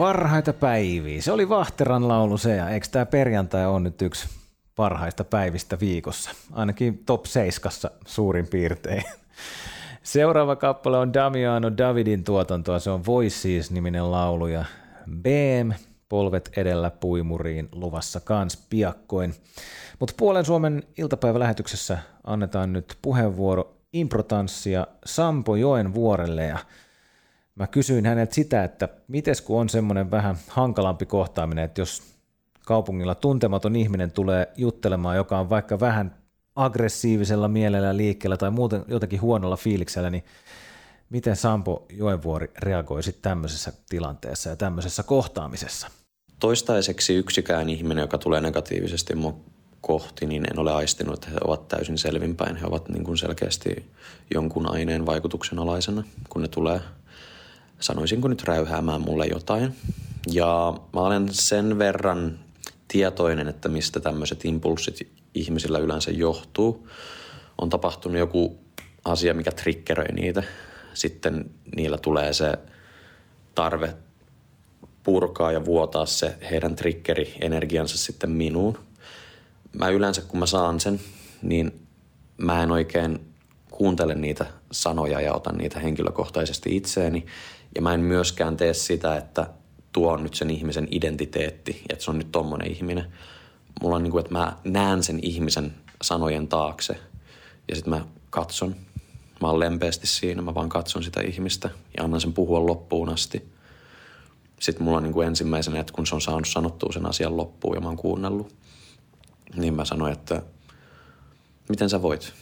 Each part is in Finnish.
Parhaita päiviä. Se oli Vahteran laulu se, ja eikö tämä perjantai on nyt yksi parhaista päivistä viikossa? Ainakin top 7 suurin piirtein. Seuraava kappale on Damiano Davidin tuotantoa, se on Voices-niminen laulu, ja BM, polvet edellä puimuriin, luvassa kans piakkoin. Mutta Puolen Suomen iltapäivälähetyksessä annetaan nyt puheenvuoro improtanssia Sampo Joenvuorelle, ja mä kysyin häneltä sitä, että mites kun on semmoinen vähän hankalampi kohtaaminen, että jos kaupungilla tuntematon ihminen tulee juttelemaan, joka on vaikka vähän aggressiivisella mielellä liikkeellä tai muuten jotenkin huonolla fiiliksellä, niin miten Sampo Joenvuori reagoi sitten tämmöisessä tilanteessa ja tämmöisessä kohtaamisessa? Toistaiseksi yksikään ihminen, joka tulee negatiivisesti mun kohti, niin en ole aistinut, että he ovat täysin selvinpäin. He ovat niin kuin selkeästi jonkun aineen vaikutuksen alaisena, kun ne tulee, sanoisinko nyt, räyhäämään mulle jotain. Ja mä olen sen verran tietoinen, että mistä tämmöiset impulssit ihmisillä yleensä johtuu. On tapahtunut joku asia, mikä triggeröi niitä. Sitten niillä tulee se tarve purkaa ja vuotaa se heidän triggeri-energiansa sitten minuun. Mä yleensä, kun mä saan sen, niin mä en oikein kuuntele niitä sanoja ja otan niitä henkilökohtaisesti itseeni. Ja mä en myöskään tee sitä, että tuo on nyt sen ihmisen identiteetti, että se on nyt tommonen ihminen. Mulla on niin kuin, että mä näen sen ihmisen sanojen taakse ja sitten mä katson. Mä oon lempeästi siinä, mä vaan katson sitä ihmistä ja annan sen puhua loppuun asti. Sitten mulla on niin kuin ensimmäisenä, että kun se on saanut sanottua sen asian loppuun ja mä oon kuunnellut, niin mä sanoin, että miten sä voit?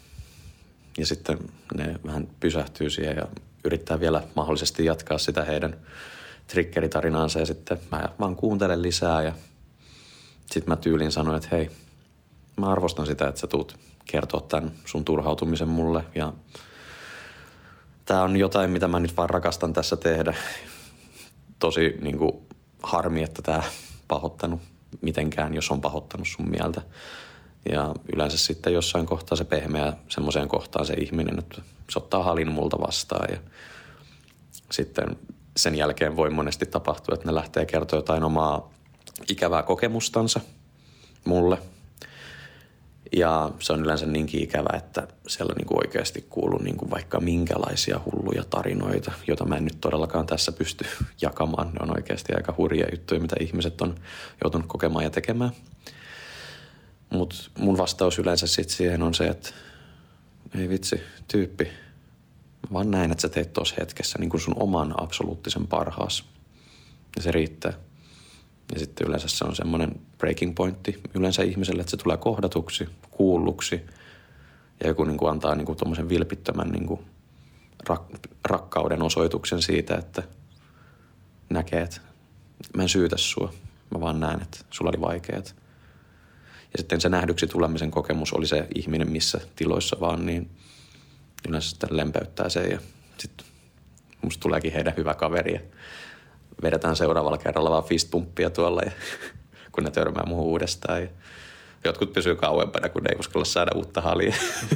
Ja sitten ne vähän pysähtyy siihen ja yrittää vielä mahdollisesti jatkaa sitä heidän triggeritarinaansa ja sitten mä vaan kuuntelen lisää ja sitten mä tyylin sanoin, että hei, mä arvostan sitä, että sä tuut kertoa tämän sun turhautumisen mulle ja tää on jotain, mitä mä nyt vaan rakastan tässä tehdä. Tosi niin kuin harmi, että tää pahoittanut mitenkään, jos on pahoittanut sun mieltä. Ja yleensä sitten jossain kohtaa se pehmeä semmoiseen kohtaan se ihminen, että se ottaa halin multa vastaan ja sitten sen jälkeen voi monesti tapahtua, että ne lähtee kertoa jotain omaa ikävää kokemustansa mulle. Ja se on yleensä niinkin ikävä, että siellä on niin kuin oikeasti kuullut niin kuin vaikka minkälaisia hulluja tarinoita, joita mä en nyt todellakaan tässä pysty jakamaan. Ne on oikeasti aika hurjia juttuja, mitä ihmiset on joutunut kokemaan ja tekemään. Mutta mun vastaus yleensä sitten siihen on se, että ei vitsi, tyyppi. Mä vaan näin, että sä teet tuossa hetkessä niin kuin sun oman absoluuttisen parhaas. Ja se riittää. Ja sitten yleensä se on semmoinen breaking pointti yleensä ihmiselle, että se tulee kohdatuksi, kuulluksi. Ja joku niin kuin antaa niin kuin tommosen vilpittömän niin kuin rakkauden osoituksen siitä, että näkee, että mä en syytä sua. Mä vaan näen, että sulla oli vaikeat. Ja sitten se nähdyksi tulemisen kokemus oli se ihminen missä tiloissa vaan, niin yleensä sitten lempeyttää sen. Ja sitten musta tuleekin heidän hyvä kaveri ja vedetään seuraavalla kerralla vaan fistpumppia tuolla, ja, kun ne törmää muuhun uudestaan. Ja jotkut pysyy kauempana, kun ne ei uskalla saada uutta halia.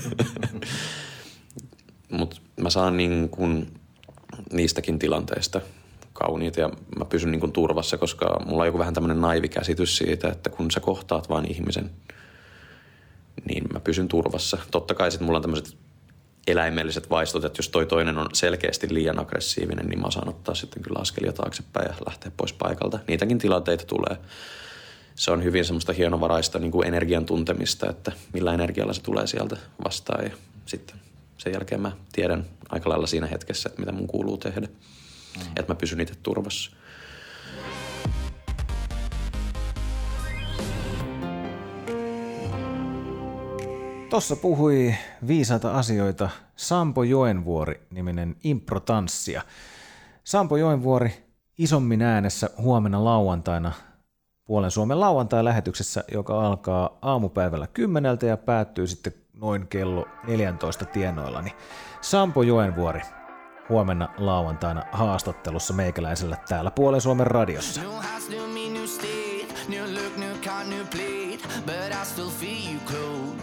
Mutta mä saan niin kun niistäkin tilanteista kauniita ja mä pysyn niin kun turvassa, koska mulla on joku vähän tämmöinen naivi käsitys siitä, että kun sä kohtaat vaan ihmisen, niin mä pysyn turvassa. Totta kai sitten mulla on tämmöiset eläimelliset vaistot, että jos toi toinen on selkeästi liian aggressiivinen, niin mä saan ottaa sitten kyllä askelia taaksepäin ja lähteä pois paikalta. Niitäkin tilanteita tulee. Se on hyvin semmoista hienovaraista niin kuin energian tuntemista, että millä energialla se tulee sieltä vastaan. Ja sitten sen jälkeen mä tiedän aika lailla siinä hetkessä, että mitä mun kuuluu tehdä. Että mä pysyn itse turvassa. Tossa puhui viisaita asioita Sampo Joenvuori-niminen improtanssija. Sampo Joenvuori isommin äänessä huomenna lauantaina Puolen Suomen lauantai-lähetyksessä, joka alkaa aamupäivällä 10 ja päättyy sitten noin kello 14 tienoilla. Niin Sampo Joenvuori huomenna lauantaina haastattelussa meikäläisellä täällä Puolen Suomen radiossa. New look, new car, new plate, but I still feel you close.